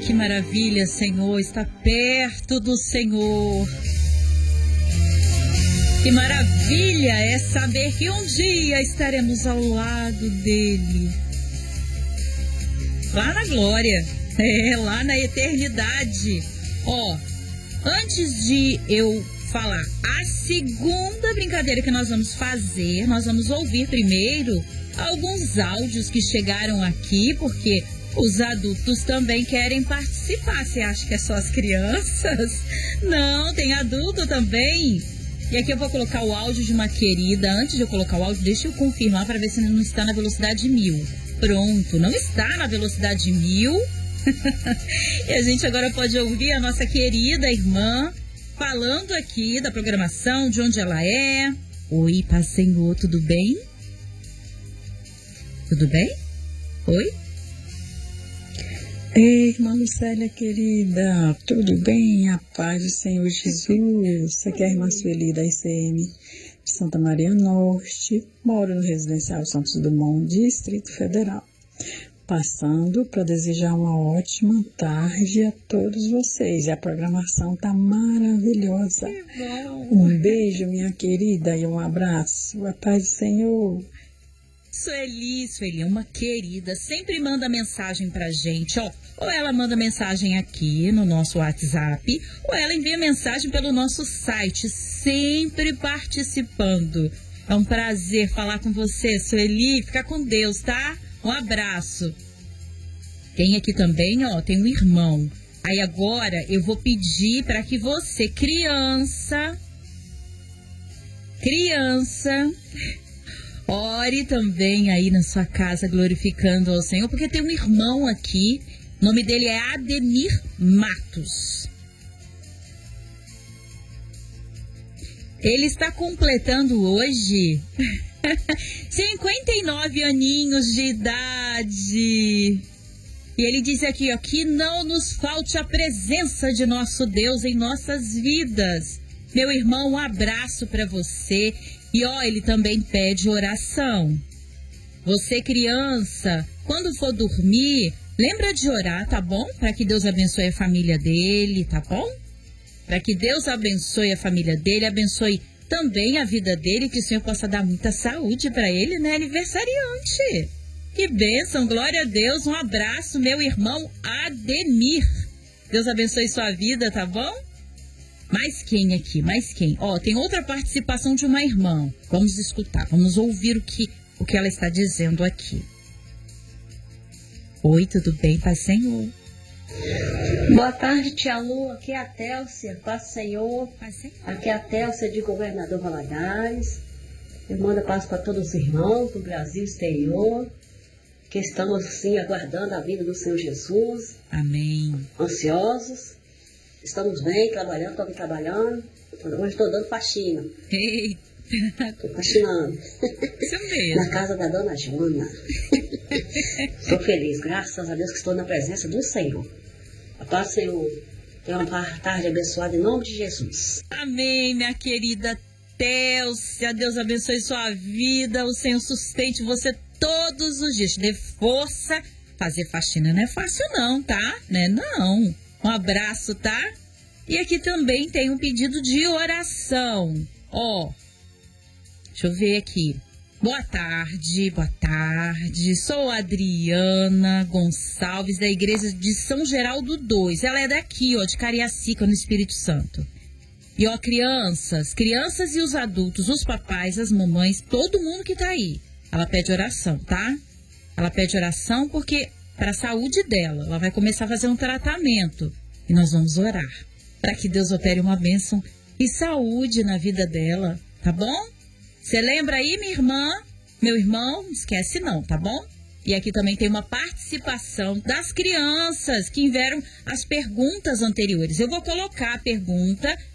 que maravilha, Senhor, estar perto do Senhor. Que maravilha é saber que um dia estaremos ao lado dele. Lá na glória, lá na eternidade. Antes de eu falar a segunda brincadeira que nós vamos fazer, nós vamos ouvir primeiro alguns áudios que chegaram aqui, porque os adultos também querem participar. Você acha que é só as crianças? Não, tem adulto também. E aqui eu vou colocar o áudio de uma querida. Antes de eu colocar o áudio, deixa eu confirmar para ver se não está na velocidade 1000. Pronto, não está na velocidade 1000. E a gente agora pode ouvir a nossa querida irmã falando aqui da programação, de onde ela é. Oi, Paz Senhor, tudo bem? Tudo bem? Oi? Ei, irmã Lucélia querida, tudo bem? A paz do Senhor Jesus. Aqui é a irmã Sueli da ICM de Santa Maria Norte, moro no Residencial Santos Dumont, Distrito Federal. Passando para desejar uma ótima tarde a todos vocês. E a programação tá maravilhosa. Um beijo, minha querida, e um abraço. A paz do Senhor. Sueli é uma querida, sempre manda mensagem pra gente, ou ela manda mensagem aqui no nosso WhatsApp, ou ela envia mensagem pelo nosso site, sempre participando. É um prazer falar com você, Sueli, fica com Deus, tá? Um abraço. Tem aqui também, tem um irmão. Aí agora eu vou pedir para que você, criança, ore também aí na sua casa, glorificando ao Senhor, porque tem um irmão aqui, o nome dele é Ademir Matos. Ele está completando hoje 59 aninhos de idade. E ele diz aqui, que não nos falte a presença de nosso Deus em nossas vidas. Meu irmão, um abraço para você. E ele também pede oração. Você, criança, quando for dormir, lembra de orar, tá bom? Para que Deus abençoe a família dele, tá bom? Para que Deus abençoe a família dele, abençoe também a vida dele, que o Senhor possa dar muita saúde para ele, né? Aniversariante. Que bênção, glória a Deus. Um abraço, meu irmão Ademir. Deus abençoe sua vida, tá bom? Mais quem aqui? Mais quem? Tem outra participação de uma irmã. Vamos escutar, vamos ouvir o que ela está dizendo aqui. Oi, tudo bem, Paz Senhor? Boa tarde, tia Lu. Aqui é a Télcia, Paz Senhor. Aqui é a Télcia de Governador Valadares. Eu mando a paz para todos os irmãos do Brasil exterior, que estamos, sim, aguardando a vinda do Senhor Jesus. Amém. Ansiosos. Estamos bem, trabalhando, estamos trabalhando. Hoje estou dando faxina. Eita. Estou faxinando. Isso mesmo. Na casa da dona Jona. Estou feliz, graças a Deus que estou na presença do Senhor. A paz do Senhor. Tenha uma tarde abençoada em nome de Jesus. Amém, minha querida Télcia. Deus abençoe sua vida. O Senhor sustente você todos os dias. Te dê força. Fazer faxina não é fácil não, tá? Não. Um abraço, tá? E aqui também tem um pedido de oração. Deixa eu ver aqui. Boa tarde. Sou a Adriana Gonçalves, da Igreja de São Geraldo 2. Ela é daqui, de Cariacica, no Espírito Santo. E crianças e os adultos, os papais, as mamães, todo mundo que tá aí. Ela pede oração, tá? Ela pede oração porque para a saúde dela, ela vai começar a fazer um tratamento. E nós vamos orar para que Deus opere uma bênção e saúde na vida dela, tá bom? Você lembra aí, minha irmã? Meu irmão, não esquece não, tá bom? E aqui também tem uma participação das crianças que enviaram as perguntas anteriores. Eu vou colocar a pergunta